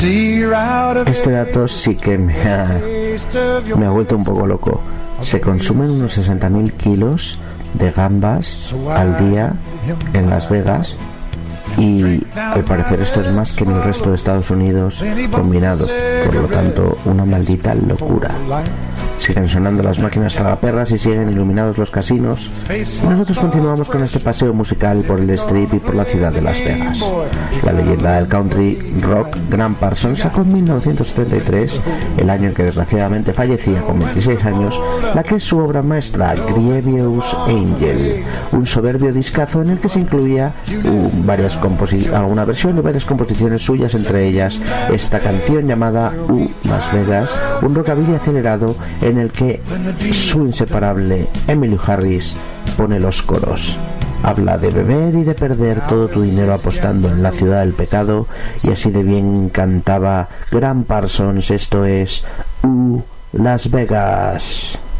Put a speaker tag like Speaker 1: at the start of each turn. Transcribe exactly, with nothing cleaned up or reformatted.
Speaker 1: Este dato sí que me ha, me ha vuelto un poco loco. Se consumen unos sesenta mil kilos de gambas al día en Las Vegas, y al parecer esto es más que en el resto de Estados Unidos combinado, por lo tanto una maldita locura. Siguen sonando las máquinas tragaperras y siguen iluminados los casinos. Nosotros continuamos con este paseo musical por el Strip y por la ciudad de Las Vegas. La leyenda del country rock Gram Parsons sacó en mil novecientos setenta y tres, el año en que desgraciadamente fallecía con veintiséis años, la que es su obra maestra, Grievous Angel, un soberbio discazo en el que se incluía uh, varias composi- alguna versión y varias composiciones suyas, entre ellas esta canción llamada Uh, Las Vegas, un rockabilly acelerado en el que su inseparable Emmylou Harris pone los coros. Habla de beber y de perder todo tu dinero apostando en la ciudad del pecado, y así de bien cantaba Gram Parsons. Esto es Uh, Las Vegas.